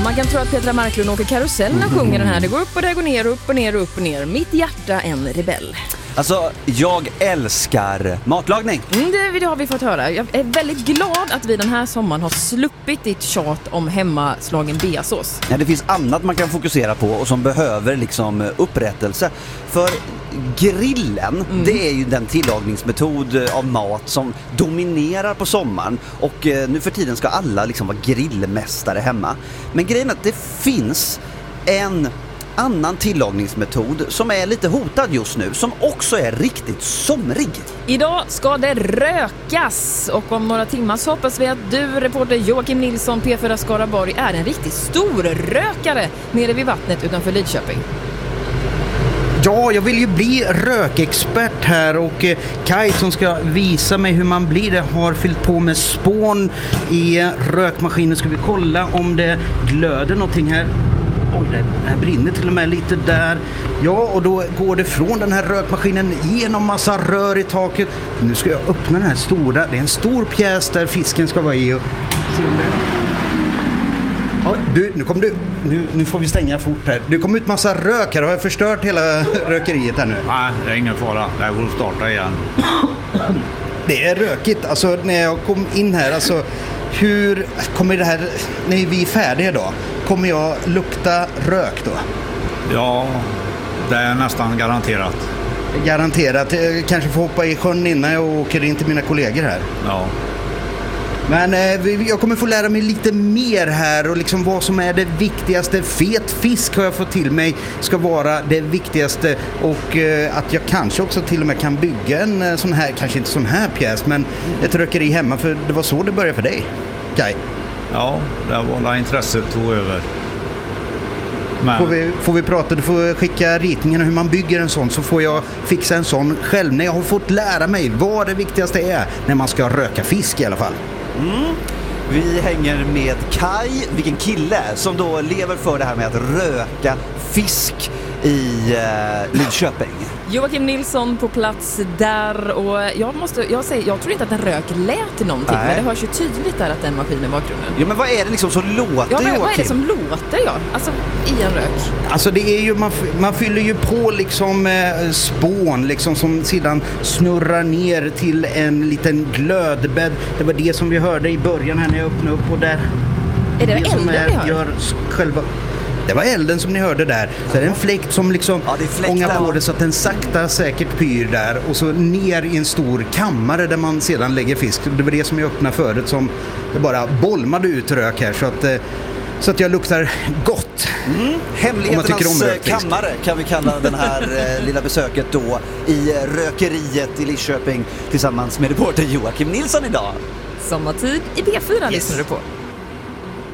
Man kan tro att Petra Marklund åker karusell när sjunger den här. Det går upp och det går ner, upp och ner, upp och ner. Mitt hjärta en rebell. Alltså, jag älskar matlagning. Det har vi fått höra. Jag är väldigt glad att vi den här sommaren har sluppit ditt tjat om hemmaslagen beasås. Ja, det finns annat man kan fokusera på och som behöver liksom upprättelse. För grillen, det är ju den tillagningsmetod av mat som dominerar på sommaren. Och nu för tiden ska alla liksom vara grillmästare hemma. Men grejen är att det finns en annan tillagningsmetod som är lite hotad just nu, som också är riktigt somrig. Idag ska det rökas och om några timmar så hoppas vi att du, reporter Joakim Nilsson, P4 Skaraborg, är en riktigt stor rökare nere vid vattnet utanför Lidköping. Ja, jag vill ju bli rökexpert här och Kai som ska visa mig hur man blir det har fyllt på med spån i rökmaskinen. Ska vi kolla om det glöder någonting här. Oj, det här brinner till och med lite där. Ja, och då går det från den här rökmaskinen genom massa rör i taket. Nu ska jag öppna den här stora. Det är en stor pjäs där fisken ska vara i. Och se om det... Ja, nu kom du. Nu får vi stänga fort här. Det kom ut massa rök här. Har jag förstört hela rökeriet här nu? Nej, det är ingen fara. Det här går att starta igen. Det är rökigt. Alltså, när jag kom in här, alltså... Hur kommer det här, när vi är färdiga då, kommer jag lukta rök då? Ja, det är nästan garanterat. Garanterat. Jag kanske får hoppa i sjön innan jag åker in till mina kollegor här. Ja. Men jag kommer få lära mig lite mer här och liksom vad som är det viktigaste. Fet fisk har jag fått till mig ska vara det viktigaste och att jag kanske också till och med kan bygga en sån här, kanske inte sån här pjäs, men ett rökeri hemma, för det var så det började för dig, Kai. Ja, det var intresset tog över. Men... Får vi prata, du får skicka ritningen hur man bygger en sån, så får jag fixa en sån själv när jag har fått lära mig vad det viktigaste är när man ska röka fisk i alla fall. Vi hänger med Kai, vilken kille som då lever för det här med att röka fisk i Lidköping. Joakim Nilsson på plats där och jag tror inte att den rök lät någonting. Nej. Men det hörs ju tydligt där att den maskinen är bakgrunden. Ja, men vad är det liksom som låter, Joakim? Vad är det som låter, alltså i en rök? Alltså det är ju, man fyller ju på liksom spån liksom, som sedan snurrar ner till en liten glödbädd. Det var det som vi hörde i början här när jag öppnade upp, och där är det elden vi hör? Gör själva. Det var elden som ni hörde där. Så är det en fläkt som liksom ångar på det så att den sakta säkert pyr där. Och så ner i en stor kammare där man sedan lägger fisk. Det var det som jag öppnade förut, som det bara bolmade ut rök här. Så att jag luktar gott. Hemligheternas kammare kan vi kalla den här lilla besöket då i rökeriet i Lidköping tillsammans med reporter Joakim Nilsson idag. Sommartid i B4 lyssnar du på.